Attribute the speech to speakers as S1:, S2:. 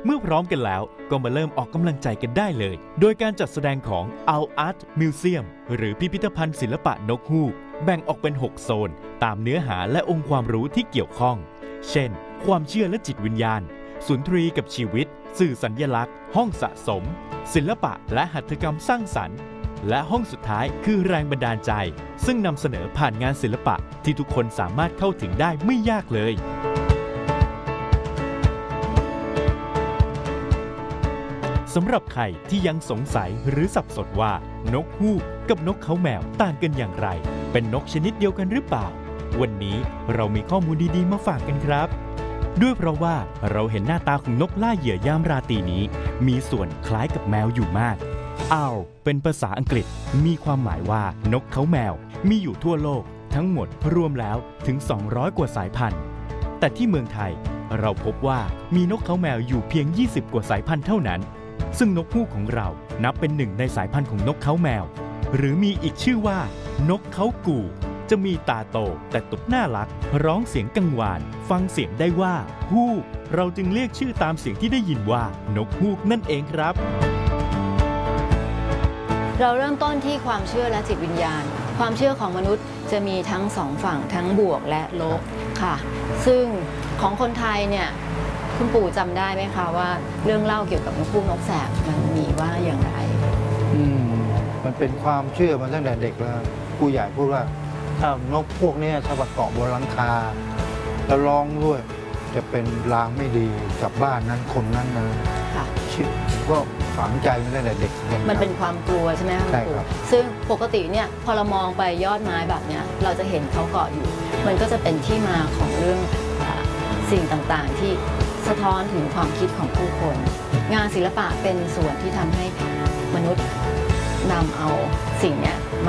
S1: เมื่อพร้อมกันแล้วก็มาเริ่มออกกำลังใจกันได้เลยโดยการจัดแสดงของ Owl Art Museum หรือพิพิธภัณฑ์ศิลปะนกฮูกแบ่งออกเป็น6โซนตามเนื้อหาและองค์ความรู้ที่เกี่ยวข้องเช่นความเชื่อและจิตวิญญาณสุนทรีกับชีวิตสื่อสัญลักษณ์ห้องสะสมศิลปะและหัตถกรรมสร้างสรรค์และห้องสุดท้ายคือแรงบันดาลใจซึ่งนำเสนอผ่านงานศิลปะที่ทุกคนสามารถเข้าถึงได้ไม่ยากเลยสำหรับใครที่ยังสงสัยหรือสับสนว่านกฮูกกับนกเขาแมวต่างกันอย่างไรเป็นนกชนิดเดียวกันหรือเปล่าวันนี้เรามีข้อมูลดีๆมาฝากกันครับด้วยเพราะว่าเราเห็นหน้าตาของนกล่าเหยื่อยามราตรีนี้มีส่วนคล้ายกับแมวอยู่มาก Owl เป็นภาษาอังกฤษมีความหมายว่านกเขาแมวมีอยู่ทั่วโลกทั้งหมดรวมแล้วถึง200กว่าสายพันธุ์แต่ที่เมืองไทยเราพบว่ามีนกเขาแมวอยู่เพียง20กว่าสายพันธุ์เท่านั้นซึ่งนกฮูกของเรานับเป็นหนึ่งในสายพันธุ์ของนกเขาแมวหรือมีอีกชื่อว่านกเขากู่จะมีตาโตแต่ตุกน่ารักร้องเสียงกังวานฟังเสียงได้ว่าฮูกเราจึงเรียกชื่อตามเสียงที่ได้ยินว่านกฮูกนั่นเองครับ
S2: เราเริ่มต้นที่ความเชื่อและจิตวิญญาณความเชื่อของมนุษย์จะมีทั้งสองฝั่งทั้งบวกและลบค่ะซึ่งของคนไทยเนี่ยคุณปู่จำได้ไหมคะว่าเรื่องเล่าเกี่ยวกับนกฮูกนกแสกมันมีว่าอย่างไร
S3: มันเป็นความเชื่อมาตั้งแต่เด็กแล้วผู้ใหญ่พูดว่าถ้านกพวกนี้ถ้ามาเกาะบนหลังคาแล้วร้องด้วยจะเป็นลางไม่ดีกับบ้านนั้นคนนั้นนะชิดก็ฝังใจมาตั้งแต่เด็ก
S2: มันเป็นความกลัวใช่ไหมครับคุณปู่ซึ่งปกติเนี่ยพอเรามองไปยอดไม้แบบเนี้ยเราจะเห็นเขาเกาะอยู่มันก็จะเป็นที่มาของเรื่องสิ่งต่างๆที่สะท้อนถึงความคิดของผู้คนงานศิลปะเป็นส่วนที่ทำให้มนุษย์นำเอาสิ่งนี้